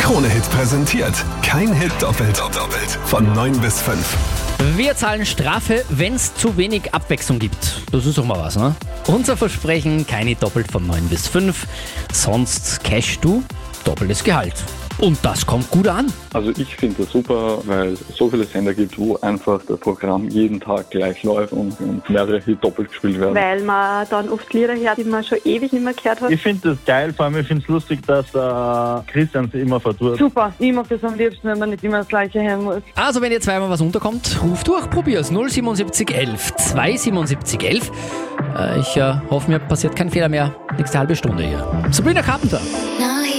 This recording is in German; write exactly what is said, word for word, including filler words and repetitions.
Krone-Hit präsentiert. Kein Hit doppelt. doppelt. Von neun bis fünf. Wir zahlen Strafe, wenn es zu wenig Abwechslung gibt. Das ist doch mal was, ne? Unser Versprechen, keine doppelt von neun bis fünf. Sonst cashst du doppeltes Gehalt. Und das kommt gut an. Also ich finde das super, weil es so viele Sender gibt, wo einfach das Programm jeden Tag gleich läuft und, und mehrere Hits doppelt gespielt werden. Weil man dann oft Lieder hört, die man schon ewig nicht mehr gehört hat. Ich finde das geil, vor allem ich finde es lustig, dass äh, Christian sie immer vertut. Super, ich mag das am liebsten, wenn man nicht immer das Gleiche hören muss. Also wenn ihr zweimal was unterkommt, ruf durch, probier's. null siebenundsiebzig elf zweihundertsiebenundsiebzig elf. Äh, ich äh, hoffe, mir passiert kein Fehler mehr. Nächste halbe Stunde hier. Sabrina Carpenter.